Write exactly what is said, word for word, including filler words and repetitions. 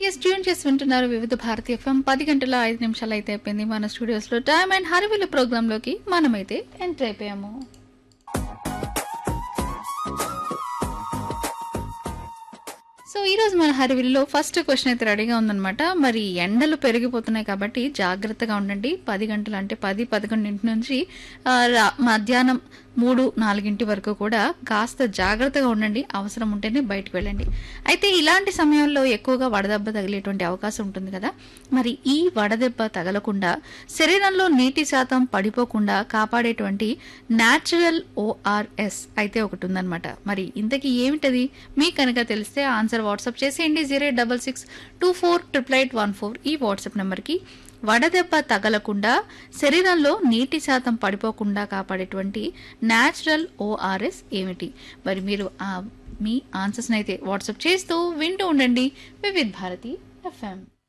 Yes tune చేసి వింటున్నారు వివిధ భారతి ఎఫ్ఎం. పది గంటల ఐదు నిమిషాలు అయితే అయిపోయింది. మన స్టూడియోస్ లో టైమ్ అండ్ హరివిల్ ప్రోగ్రామ్ లోకి మనమైతే ఎంటర్ అయిపోయాము. సో ఈ రోజు మన హరివిల్లో ఫస్ట్ క్వశ్చన్ అయితే రెడీగా ఉందన్నమాట. మరి ఎండలు పెరిగిపోతున్నాయి కాబట్టి జాగ్రత్తగా ఉండండి. పది గంటలు అంటే పది పదకొండింటి నుంచి ఆ, రా- మధ్యాహ్నం మూడు నాలుగింటి వరకు కూడా కాస్త జాగ్రత్తగా ఉండండి. అవసరం ఉంటేనే బయటకు వెళ్ళండి. అయితే ఇలాంటి సమయంలో ఎక్కువగా వడదెబ్బ తగిలేటువంటి అవకాశం ఉంటుంది కదా. మరి ఈ వడదెబ్బ తగలకుండా శరీరంలో నీటి శాతం పడిపోకుండా కాపాడేటువంటి న్యాచురల్ ఓఆర్ఎస్ అయితే ఒకటి ఉందన్నమాట. మరి ఇంతకీ ఏమిటది మీకు కనుక తెలిస్తే ఆన్సర్ వాట్సాప్ చేసేయండి. Zero eight double six two four triple eight one four ఈ వాట్సాప్ నెంబర్కి. వడదెబ్బ తగలకుండా శరీరంలో నీటి శాతం పడిపోకుండా కాపాడేటువంటి న్యాచురల్ ఓఆర్ఎస్ ఏమిటి? మరి మీరు ఆ మీ ఆన్సర్స్ని అయితే వాట్సాప్ చేస్తూ వింటూ ఉండండి వివిధ్ భారతి ఎఫ్ఎం.